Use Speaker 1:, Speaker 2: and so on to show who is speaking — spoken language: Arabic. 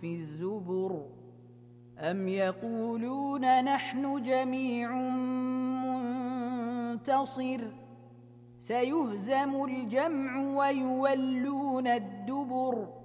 Speaker 1: في الزبر أم يقولون نحن جميع منتصر سيهزم الجمع ويولون الدبر